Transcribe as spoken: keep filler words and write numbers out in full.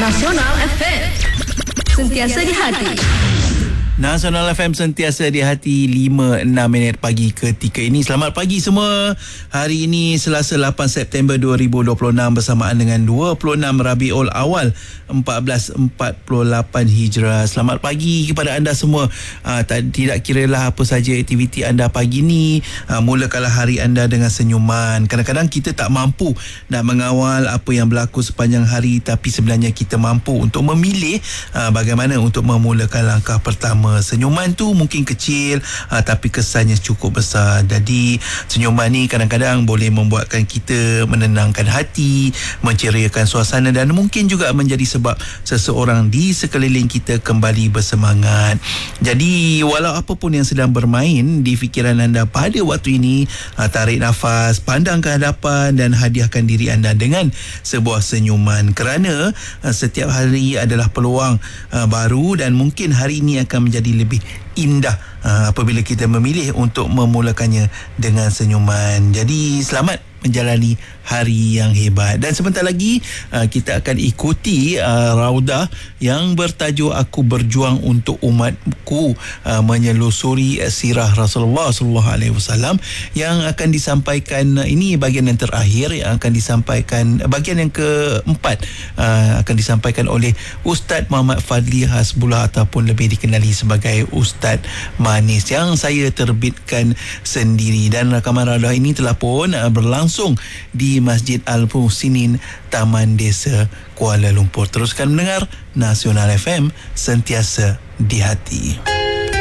Nasional F M, sentiasa di hati. Nasional F M sentiasa di hati. Lima enam minit pagi ketika ini. Selamat pagi semua. Hari ini Selasa lapan September dua ribu dua puluh enam bersamaan dengan dua puluh enam Rabiul Awal empat belas empat puluh lapan Hijrah. Selamat pagi kepada anda semua. Uh, tak, tidak kiralah apa saja aktiviti anda pagi ni, uh, mulakanlah hari anda dengan senyuman. Kadang-kadang kita tak mampu nak mengawal apa yang berlaku sepanjang hari, tapi sebenarnya kita mampu untuk memilih uh, bagaimana untuk memulakan langkah pertama. Senyuman tu mungkin kecil, uh, tapi kesannya cukup besar. Jadi senyuman ni kadang-kadang boleh membuatkan kita menenangkan hati, menceriakan suasana, dan mungkin juga menjadi sebab seseorang di sekeliling kita kembali bersemangat. Jadi walau apa pun yang sedang bermain di fikiran anda pada waktu ini, uh, tarik nafas, pandang ke hadapan dan hadiahkan diri anda dengan sebuah senyuman, kerana uh, setiap hari adalah peluang uh, baru, dan mungkin hari ini akan menjadi lebih indah uh, apabila kita memilih untuk memulakannya dengan senyuman. Jadi selamat menjalani hari yang hebat. Dan sebentar lagi uh, kita akan ikuti uh, raudah yang bertajuk Aku Berjuang Untuk Umatku, uh, menyelusuri uh, sirah Rasulullah sallallahu alaihi wasallam, yang akan disampaikan, uh, ini bahagian yang terakhir yang akan disampaikan, uh, bahagian yang keempat uh, akan disampaikan oleh Ustaz Muhammad Fadli Hasbullah, ataupun lebih dikenali sebagai Ustaz Manis, yang saya terbitkan sendiri. Dan rakaman raudah ini telah pun uh, berlangsung di Masjid Al-Muhsinin, Taman Desa, Kuala Lumpur. Teruskan mendengar Nasional F M, sentiasa di hati.